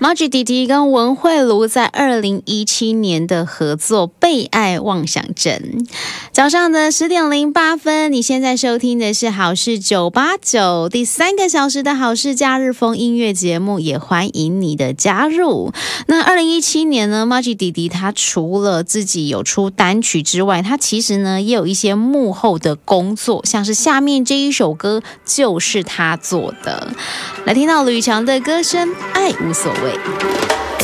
Margie 弟弟跟文慧茹在2017年的合作《被爱妄想症》。早上的10:08，你现在收听的是好事989第3个小时的好事假日风音乐节目，也欢迎你的加入。那2017年呢 ，Margie 弟弟他除了自己有出单曲之外，他其实呢也有一些幕后的工作，像是下面这一首歌就是他做的。来听到吕强的歌声《爱无所谓》。